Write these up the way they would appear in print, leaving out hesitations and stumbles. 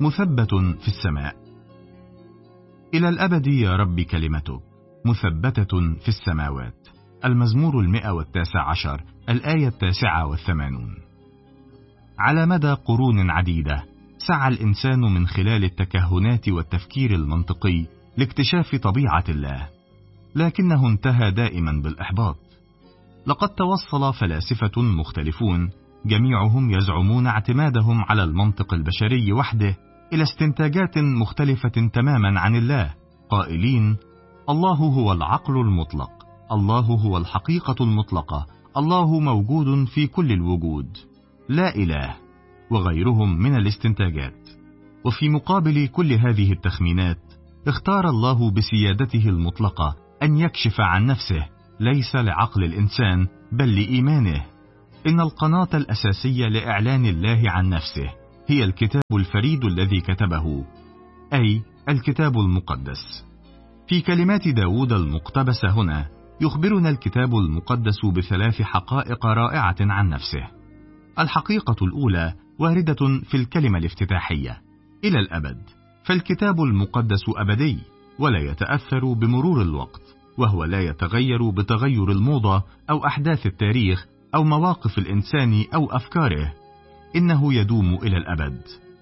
مثبت في السماء. إلى الأبد يا رب كلمتك مثبتة في السماوات. المزمور 119 الآية 89. على مدى قرون عديدة سعى الإنسان من خلال التكهنات والتفكير المنطقي لاكتشاف طبيعة الله، لكنه انتهى دائما بالإحباط. لقد توصل فلاسفة مختلفون جميعهم يزعمون اعتمادهم على المنطق البشري وحده إلى استنتاجات مختلفة تماما عن الله، قائلين: الله هو العقل المطلق، الله هو الحقيقة المطلقة، الله موجود في كل الوجود، لا إله، وغيرهم من الاستنتاجات. وفي مقابل كل هذه التخمينات اختار الله بسيادته المطلقة أن يكشف عن نفسه، ليس لعقل الإنسان بل لإيمانه. إن القناة الأساسية لإعلان الله عن نفسه هي الكتاب الفريد الذي كتبه، أي الكتاب المقدس. في كلمات داود المقتبسة هنا يخبرنا الكتاب المقدس بثلاث حقائق رائعة عن نفسه. الحقيقة الأولى واردة في الكلمة الافتتاحية: إلى الأبد. فالكتاب المقدس أبدي ولا يتأثر بمرور الوقت، وهو لا يتغير بتغير الموضة أو أحداث التاريخ أو مواقف الإنسان أو أفكاره، إنه يدوم إلى الأبد.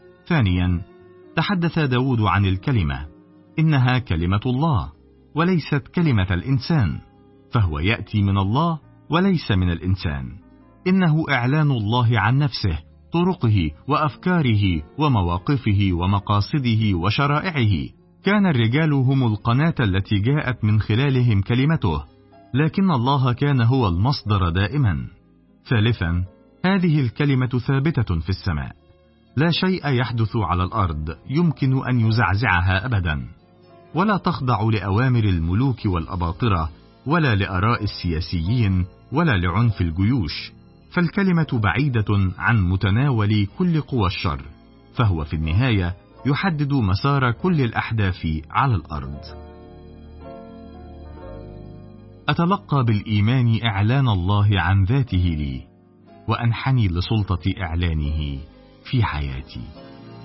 ثانيا، تحدث داود عن الكلمة، إنها كلمة الله وليست كلمة الإنسان، فهو يأتي من الله وليس من الإنسان. إنه إعلان الله عن نفسه، طرقه وأفكاره ومواقفه ومقاصده وشرائعه. كان الرجال هم القناة التي جاءت من خلالهم كلمته، لكن الله كان هو المصدر دائما. ثالثا، هذه الكلمة ثابتة في السماء، لا شيء يحدث على الأرض يمكن أن يزعزعها أبدا، ولا تخضع لأوامر الملوك والأباطرة ولا لآراء السياسيين ولا لعنف الجيوش، فالكلمة بعيدة عن متناول كل قوى الشر، فهو في النهاية يحدد مسار كل الأحداث على الأرض. أتلقى بالإيمان إعلان الله عن ذاته لي، وأنحني لسلطة إعلانه في حياتي.